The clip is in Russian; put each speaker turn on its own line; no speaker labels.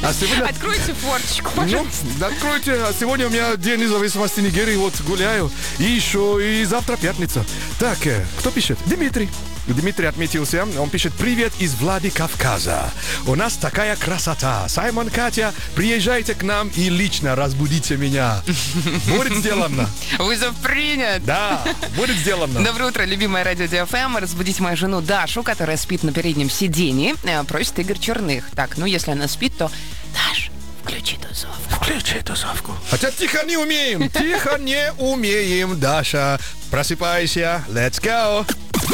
А сегодня...
Откройте форточку,
Ну,
пожалуйста.
откройте. А сегодня у меня День независимости Нигерии. Вот гуляю. И еще и завтра пятница. Так, кто пишет? Дмитрий. Дмитрий отметился. Он пишет: привет из Владикавказа. У нас такая красота. Саймон, Катя, приезжайте к нам и лично разбудите меня. Будет сделано.
Вызов принят.
Да, будет сделано.
Доброе утро, любимая радио ДФМ. Разбудить мою жену Дашу, которая спит на переднем сидении, просит Игорь Черных. Так, ну если она спит, то... Даш, включи тусовку.
Включи тусовку. Хотя тихо не умеем. Тихо не умеем, Даша. Просыпайся. Let's go.